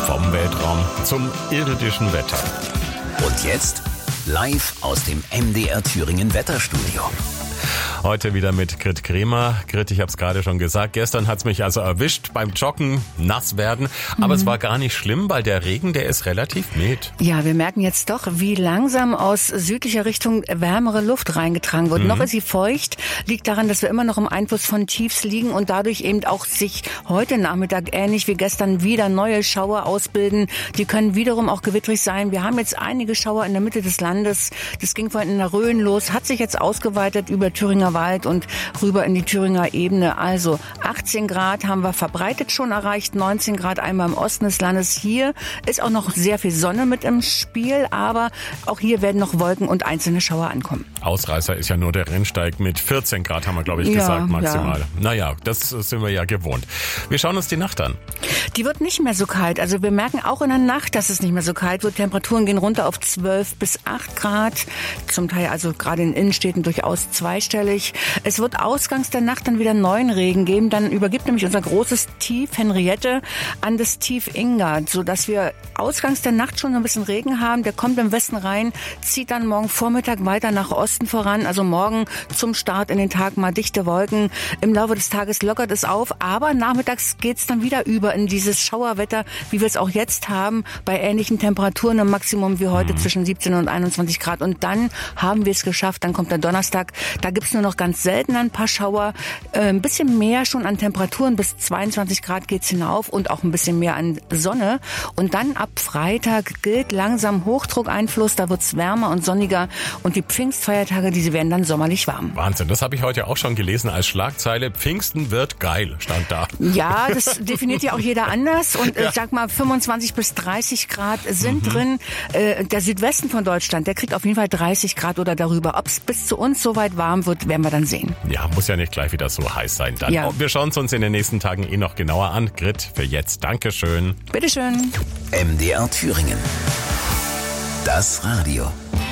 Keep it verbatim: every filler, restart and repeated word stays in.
Vom Weltraum zum irdischen Wetter. Und jetzt live aus dem M D R Thüringen Wetterstudio. Heute wieder mit Grit Kremer. Grit, ich habe es gerade schon gesagt, gestern hat es mich also erwischt beim Joggen, nass werden. Aber mhm. es war gar nicht schlimm, weil der Regen, der ist relativ mild. Ja, wir merken jetzt doch, wie langsam aus südlicher Richtung wärmere Luft reingetragen wird. Mhm. Noch ist sie feucht, liegt daran, dass wir immer noch im Einfluss von Tiefs liegen und dadurch eben auch sich heute Nachmittag ähnlich wie gestern wieder neue Schauer ausbilden. Die können wiederum auch gewittrig sein. Wir haben jetzt einige Schauer in der Mitte des Landes. Das ging vorhin in der Rhön los, hat sich jetzt ausgeweitet über Thüringer Wald und rüber in die Thüringer Ebene. Also achtzehn Grad haben wir verbreitet schon erreicht, neunzehn Grad einmal im Osten des Landes. Hier ist auch noch sehr viel Sonne mit im Spiel, aber auch hier werden noch Wolken und einzelne Schauer ankommen. Ausreißer ist ja nur der Rennsteig mit vierzehn Grad, haben wir, glaube ich, gesagt, ja, maximal. Ja. Naja, das sind wir ja gewohnt. Wir schauen uns die Nacht an. Die wird nicht mehr so kalt. Also wir merken auch in der Nacht, dass es nicht mehr so kalt wird. Temperaturen gehen runter auf zwölf bis acht Grad. Zum Teil also gerade in Innenstädten durchaus zweistellig. Es wird ausgangs der Nacht dann wieder neuen Regen geben. Dann übergibt nämlich unser großes Tief Henriette an das Tief Ingard, sodass wir ausgangs der Nacht schon ein bisschen Regen haben. Der kommt im Westen rein, zieht dann morgen Vormittag weiter nach Osten voran. Also morgen zum Start in den Tag mal dichte Wolken. Im Laufe des Tages lockert es auf, aber nachmittags geht's dann wieder über in dieses Schauerwetter, wie wir es auch jetzt haben, bei ähnlichen Temperaturen im Maximum wie heute mhm. zwischen siebzehn und einundzwanzig Grad. Und dann haben wir es geschafft. Dann kommt der Donnerstag. Da gibt's nur noch ganz selten ein paar Schauer. Äh, ein bisschen mehr schon an Temperaturen. Bis zweiundzwanzig Grad geht's hinauf und auch ein bisschen mehr an Sonne. Und dann ab Freitag gilt langsam Hochdruckeinfluss. Da wird's wärmer und sonniger. Und die Pfingstfeiertage, diese werden dann sommerlich warm. Wahnsinn. Das habe ich heute auch schon gelesen als Schlagzeile. Pfingsten wird geil, stand da. Ja, das definiert ja auch jeder anders. Und ja. ich sag mal, fünfundzwanzig bis dreißig Grad sind mhm. drin. Äh, der Südwesten von Deutschland, der kriegt auf jeden Fall dreißig Grad oder darüber. Ob es bis zu uns so weit warm wird, werden wir dann sehen. Ja, muss ja nicht gleich wieder so heiß sein. Dann. Ja. Wir schauen es uns in den nächsten Tagen eh noch genauer an. Grit, für jetzt Dankeschön. Bitteschön. M D R Thüringen. Das Radio.